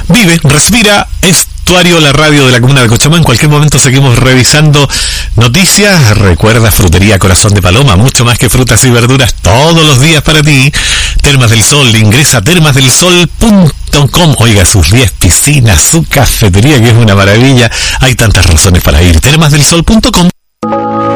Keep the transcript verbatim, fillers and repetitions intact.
Vive, respira, Estuario, la radio de la comuna de Cochamó. En cualquier momento seguimos revisando noticias. Recuerda, Frutería Corazón de Paloma, mucho más que frutas y verduras todos los días para ti. Termas del Sol, ingresa a termas del sol punto com. Oiga, sus diez piscinas, su cafetería, que es una maravilla. Hay tantas razones para ir. termas del sol punto com.